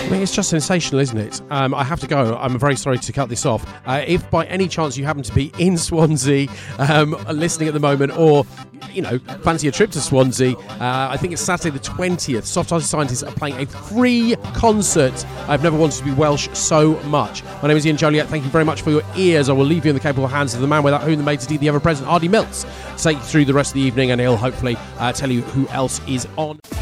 I mean, it's just sensational, isn't it? I have to go. I'm very sorry to cut this off. If by any chance you happen to be in Swansea, listening at the moment, or fancy a trip to Swansea, I think it's Saturday the 20th. Soft Ice Scientists are playing a free concert. I've never wanted to be Welsh so much. My name is Ian Joliet. Thank you very much for your ears. I will leave you in the capable hands of the man without whom the maitre d', the ever-present Hardy Mills, to take you through the rest of the evening, and he'll hopefully tell you who else is on.